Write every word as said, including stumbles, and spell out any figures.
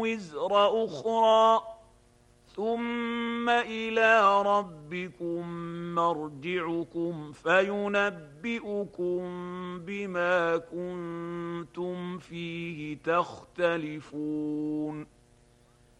وزر أخرى ثم إلى ربكم مرجعكم فينبئكم بما كنتم فيه تختلفون